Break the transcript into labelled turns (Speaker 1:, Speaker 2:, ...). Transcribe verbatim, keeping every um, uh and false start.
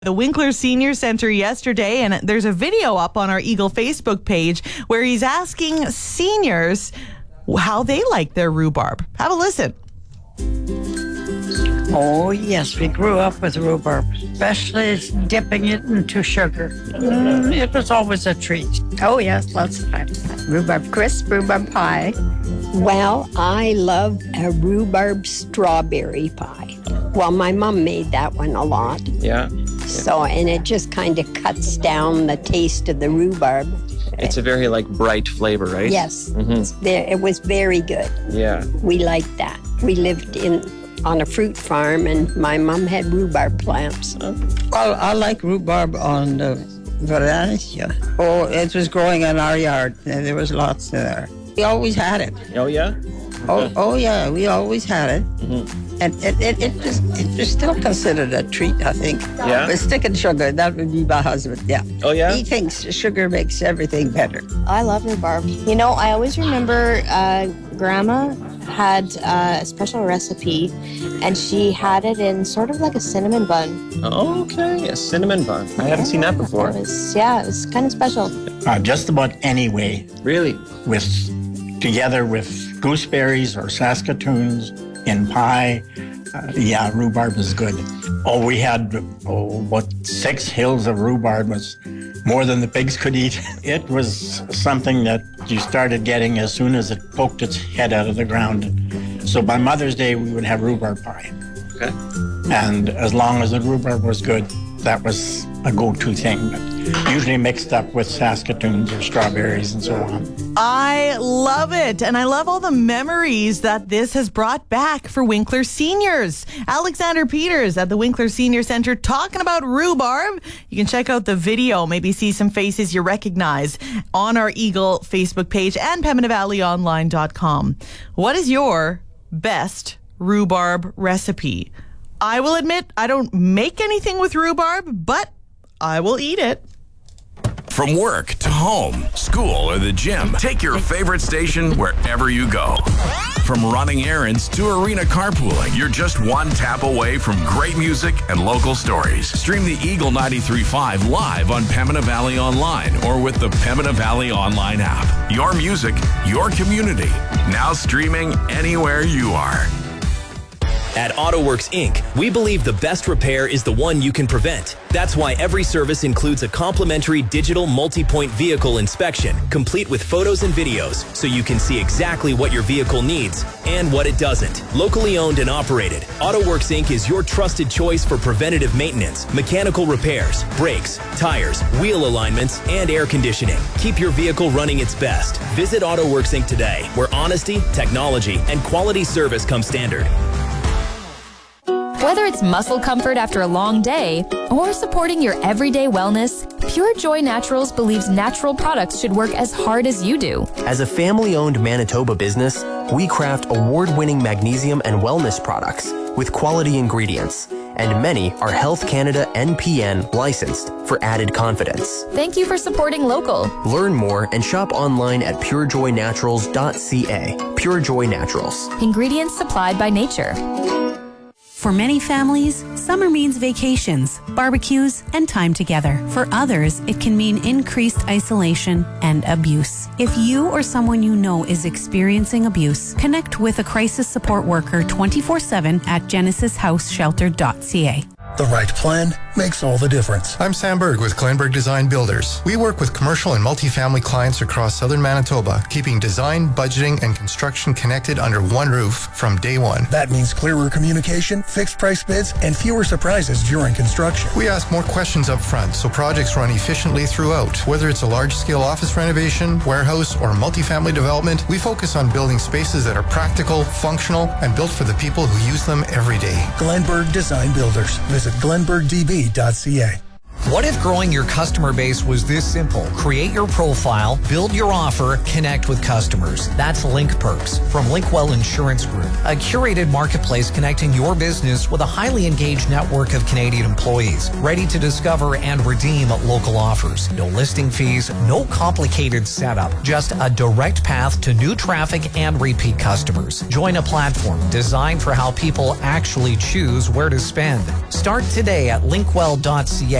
Speaker 1: the Winkler Senior Center yesterday, and there's a video up on our Eagle Facebook page where he's asking seniors how they like their rhubarb. Have a listen.
Speaker 2: Oh, yes, we grew up with rhubarb, especially dipping it into sugar. Mm, it was always a treat.
Speaker 3: Oh, yes, lots of time. Rhubarb crisp, rhubarb pie.
Speaker 4: Well, I love a rhubarb strawberry pie. Well, my mom made that one a lot.
Speaker 5: Yeah.
Speaker 4: So, and it just kind of cuts down the taste of the rhubarb.
Speaker 5: It's a very, like, bright flavor, right?
Speaker 4: Yes.
Speaker 5: Mm-hmm.
Speaker 4: It's very, it was very good.
Speaker 5: Yeah.
Speaker 4: We liked that. We lived in on a fruit farm, and my mom had rhubarb plants.
Speaker 2: Well, I like rhubarb on the Valencia. Oh, it was growing in our yard. There was lots there. We always had it.
Speaker 5: Oh, yeah?
Speaker 2: Oh, oh yeah, we always had it.
Speaker 5: Mm-hmm.
Speaker 2: And it, it, it, just, it was still considered a treat, I think.
Speaker 5: Yeah?
Speaker 2: But stick and sugar, that would be my husband, yeah.
Speaker 5: Oh, yeah?
Speaker 2: He thinks sugar makes everything better.
Speaker 6: I love rhubarb. You know, I always remember uh, Grandma had uh, a special recipe, and she had it in sort of like a cinnamon bun.
Speaker 5: Oh, okay, a cinnamon bun. I haven't seen that before.
Speaker 6: It was, yeah, it was kind of special.
Speaker 7: Uh, just about any way.
Speaker 5: Really?
Speaker 7: With, together with gooseberries or Saskatoons in pie. Uh, yeah, rhubarb is good. Oh, we had, oh, what, six hills of rhubarb. Was more than the pigs could eat. It was something that you started getting as soon as it poked its head out of the ground. So by Mother's Day, we would have rhubarb pie.
Speaker 5: Okay.
Speaker 7: And as long as the rhubarb was good, that was a go-to thing, but usually mixed up with Saskatoons or strawberries and so on.
Speaker 1: I love it, and I love all the memories that this has brought back for Winkler seniors. Alexander Peters at the Winkler Senior Center talking about rhubarb. You can check out the video, maybe see some faces you recognize on our Eagle Facebook page and Pembina Valley Online dot com. What is your best rhubarb recipe? I will admit I don't make anything with rhubarb, but I will eat it.
Speaker 8: From work to home, school, or the gym, take your favorite station wherever you go. From running errands to arena carpooling, you're just one tap away from great music and local stories. Stream the Eagle ninety-three point five live on Pembina Valley Online or with the Pembina Valley Online app. Your music, your community. Now streaming anywhere you are.
Speaker 9: At AutoWorks Incorporated, we believe the best repair is the one you can prevent. That's why every service includes a complimentary digital multi-point vehicle inspection, complete with photos and videos, so you can see exactly what your vehicle needs and what it doesn't. Locally owned and operated, AutoWorks Incorporated is your trusted choice for preventative maintenance, mechanical repairs, brakes, tires, wheel alignments, and air conditioning. Keep your vehicle running its best. Visit AutoWorks Incorporated today, where honesty, technology, and quality service come standard.
Speaker 10: Whether it's muscle comfort after a long day or supporting your everyday wellness, Pure Joy Naturals believes natural products should work as hard as you do.
Speaker 11: As a family-owned Manitoba business, we craft award-winning magnesium and wellness products with quality ingredients, and many are Health Canada N P N licensed for added confidence.
Speaker 10: Thank you for supporting local.
Speaker 11: Learn more and shop online at pure joy naturals dot c a. Pure Joy Naturals.
Speaker 10: Ingredients supplied by nature.
Speaker 12: For many families, summer means vacations, barbecues, and time together. For others, it can mean increased isolation and abuse. If you or someone you know is experiencing abuse, connect with a crisis support worker twenty-four seven at genesis house shelter dot c a.
Speaker 13: The right plan makes all the difference.
Speaker 14: I'm Sam Berg with Glenberg Design Builders. We work with commercial and multifamily clients across southern Manitoba, keeping design, budgeting, and construction connected under one roof from day one.
Speaker 13: That means clearer communication, fixed price bids, and fewer surprises during construction.
Speaker 14: We ask more questions up front so projects run efficiently throughout. Whether it's a large-scale office renovation, warehouse, or multifamily development, we focus on building spaces that are practical, functional, and built for the people who use them every day.
Speaker 13: Glenberg Design Builders. Visit glenberg d b dot c a.
Speaker 15: What if growing your customer base was this simple? Create your profile, build your offer, connect with customers. That's Link Perks from Linkwell Insurance Group, a curated marketplace connecting your business with a highly engaged network of Canadian employees, ready to discover and redeem local offers. No listing fees, no complicated setup, just a direct path to new traffic and repeat customers. Join a platform designed for how people actually choose where to spend. Start today at linkwell dot c a.